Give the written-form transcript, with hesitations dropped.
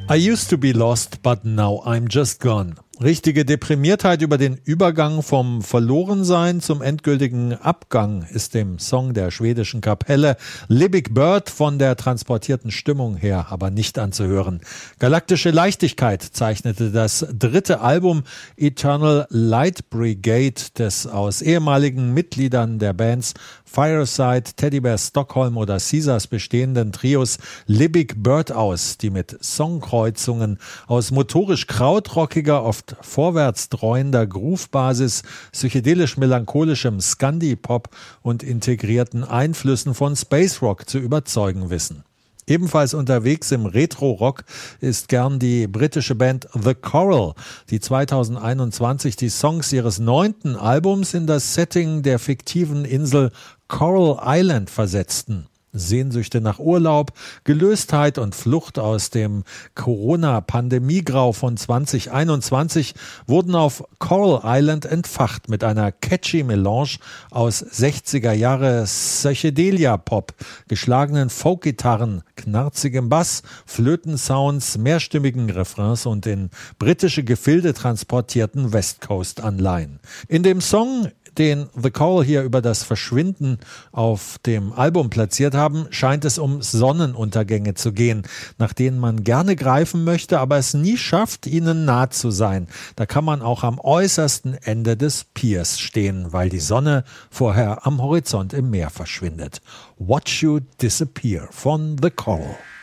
I used to be lost, but now I'm just gone. Richtige Deprimiertheit über den Übergang vom Verlorensein zum endgültigen Abgang ist dem Song der schwedischen Kapelle Libbig Bird von der transportierten Stimmung her aber nicht anzuhören. Galaktische Leichtigkeit zeichnete das dritte Album Eternal Light Brigade des aus ehemaligen Mitgliedern der Bands Fireside, Teddybear Stockholm oder Caesars bestehenden Trios Libbig Bird aus, die mit Songkreuzungen aus motorisch krautrockiger, oft vorwärts dreuender Groove-Basis, psychedelisch-melancholischem Scandi-Pop und integrierten Einflüssen von Space Rock zu überzeugen wissen. Ebenfalls unterwegs im Retro-Rock ist gern die britische Band The Coral, die 2021 die Songs ihres 9. Albums in das Setting der fiktiven Insel Coral Island versetzten. Sehnsüchte nach Urlaub, Gelöstheit und Flucht aus dem Corona-Pandemiegrau von 2021 wurden auf Coral Island entfacht mit einer catchy Melange aus 60er Jahre Psychedelia-Pop, geschlagenen Folk-Gitarren, knarzigem Bass, Flötensounds, mehrstimmigen Refrains und in britische Gefilde transportierten West Coast-Anleihen. In dem Song, den The Coral hier über das Verschwinden auf dem Album platziert haben, scheint es um Sonnenuntergänge zu gehen, nach denen man gerne greifen möchte, aber es nie schafft, ihnen nah zu sein. Da kann man auch am äußersten Ende des Piers stehen, weil die Sonne vorher am Horizont im Meer verschwindet. Watch You Disappear von The Coral.